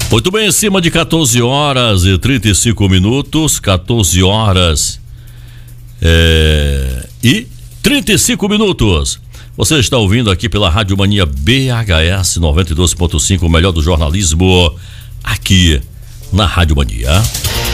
Muito bem, em cima de 14 horas e 35 minutos, 14 horas e 35 minutos. Você está ouvindo aqui pela Rádio Mania BHS 92.5, o melhor do jornalismo aqui na Rádio Mania.